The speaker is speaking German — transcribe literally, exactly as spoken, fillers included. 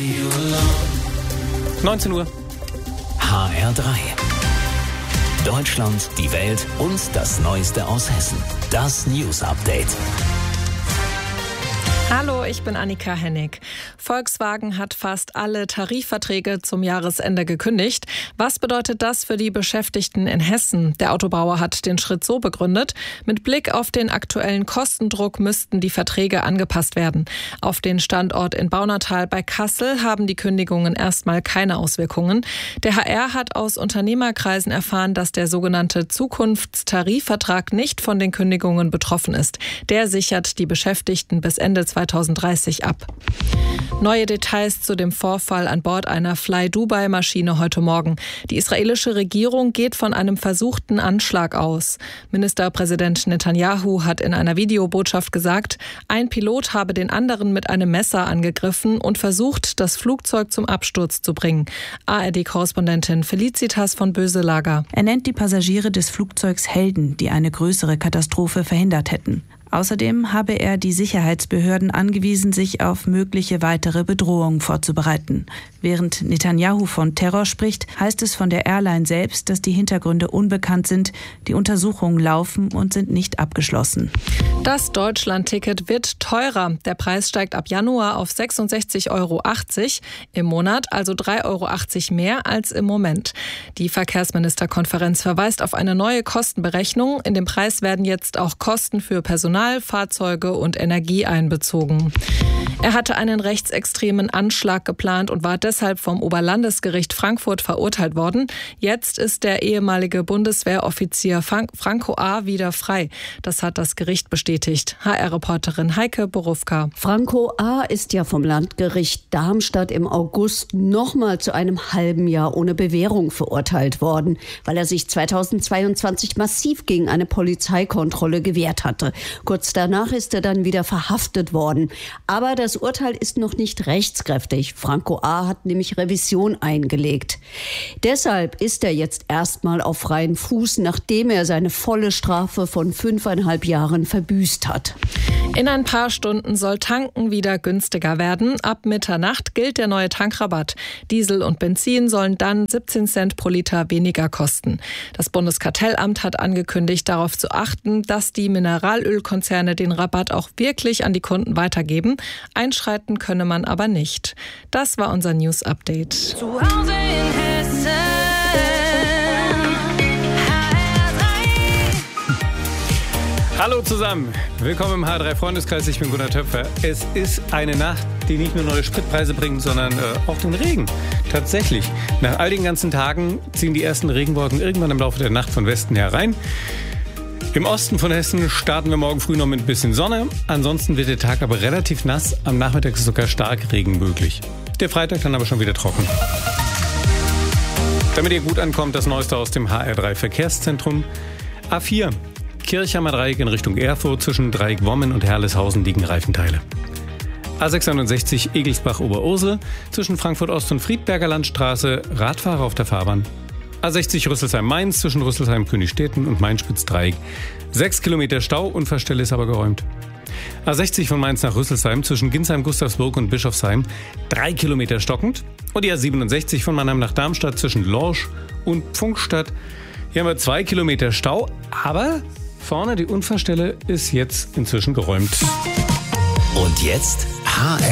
neunzehn Uhr. H R drei. Deutschland, die Welt und das Neueste aus Hessen. Das News Update. Hallo, ich bin Annika Hennig. Volkswagen hat fast alle Tarifverträge zum Jahresende gekündigt. Was bedeutet das für die Beschäftigten in Hessen? Der Autobauer hat den Schritt so begründet: Mit Blick auf den aktuellen Kostendruck müssten die Verträge angepasst werden. Auf den Standort in Baunatal bei Kassel haben die Kündigungen erstmal keine Auswirkungen. Der H R hat aus Unternehmerkreisen erfahren, dass der sogenannte Zukunftstarifvertrag nicht von den Kündigungen betroffen ist. Der sichert die Beschäftigten bis Ende zweitausenddreißig ab. Neue Details zu dem Vorfall an Bord einer Fly-Dubai-Maschine heute Morgen. Die israelische Regierung geht von einem versuchten Anschlag aus. Ministerpräsident Netanyahu hat in einer Videobotschaft gesagt, ein Pilot habe den anderen mit einem Messer angegriffen und versucht, das Flugzeug zum Absturz zu bringen. A R D-Korrespondentin Felicitas von Böselager. Er nennt die Passagiere des Flugzeugs Helden, die eine größere Katastrophe verhindert hätten. Außerdem habe er die Sicherheitsbehörden angewiesen, sich auf mögliche weitere Bedrohungen vorzubereiten. Während Netanyahu von Terror spricht, heißt es von der Airline selbst, dass die Hintergründe unbekannt sind. Die Untersuchungen laufen und sind nicht abgeschlossen. Das Deutschland-Ticket wird teurer. Der Preis steigt ab Januar auf sechsundsechzig Euro achtzig im Monat, also drei Euro achtzig mehr als im Moment. Die Verkehrsministerkonferenz verweist auf eine neue Kostenberechnung. In den Preis werden jetzt auch Kosten für Personal, Fahrzeuge und Energie einbezogen. Er hatte einen rechtsextremen Anschlag geplant und war deshalb vom Oberlandesgericht Frankfurt verurteilt worden. Jetzt ist der ehemalige Bundeswehroffizier Franco A. wieder frei. Das hat das Gericht bestätigt. H R-Reporterin Heike Borufka. Franco A. ist ja vom Landgericht Darmstadt im August nochmal zu einem halben Jahr ohne Bewährung verurteilt worden, weil er sich zweitausendzweiundzwanzig massiv gegen eine Polizeikontrolle gewehrt hatte. Kurz danach ist er dann wieder verhaftet worden. Aber das Urteil ist noch nicht rechtskräftig. Franco A. hat nämlich Revision eingelegt. Deshalb ist er jetzt erstmal auf freien Fuß, nachdem er seine volle Strafe von fünfeinhalb Jahren verbüßt hat. In ein paar Stunden soll Tanken wieder günstiger werden. Ab Mitternacht gilt der neue Tankrabatt. Diesel und Benzin sollen dann siebzehn Cent pro Liter weniger kosten. Das Bundeskartellamt hat angekündigt, darauf zu achten, dass die Mineralölkonzerne den Rabatt auch wirklich an die Kunden weitergeben. Einschreiten könne man aber nicht. Das war unser News Update. Zu Hause in Hessen. Hallo zusammen, willkommen im H R drei Freundeskreis, ich bin Gunnar Töpfer. Es ist eine Nacht, die nicht nur neue Spritpreise bringt, sondern äh, auch den Regen. Tatsächlich, nach all den ganzen Tagen ziehen die ersten Regenwolken irgendwann im Laufe der Nacht von Westen herein. Im Osten von Hessen starten wir morgen früh noch mit ein bisschen Sonne. Ansonsten wird der Tag aber relativ nass. Am Nachmittag ist sogar stark Regen möglich. Der Freitag dann aber schon wieder trocken. Damit ihr gut ankommt, das Neueste aus dem H R drei Verkehrszentrum. A vier, Kirchheimer Dreieck in Richtung Erfurt. Zwischen Dreieck Wommen und Herleshausen liegen Reifenteile. A sechsundneunzig Egelsbach-Oberursel. Zwischen Frankfurt Ost und Friedberger Landstraße. Radfahrer auf der Fahrbahn. A sechzig Rüsselsheim-Mainz zwischen Rüsselsheim-Königsstädten und Main-Spitz-Dreieck. Sechs Kilometer Stau, Unfallstelle ist aber geräumt. A sechzig von Mainz nach Rüsselsheim zwischen Ginsheim-Gustavsburg und Bischofsheim. Drei Kilometer stockend. Und die A siebenundsechzig von Mannheim nach Darmstadt zwischen Lorsch und Pfungstadt. Hier haben wir zwei Kilometer Stau, aber vorne die Unfallstelle ist jetzt inzwischen geräumt. Und jetzt H R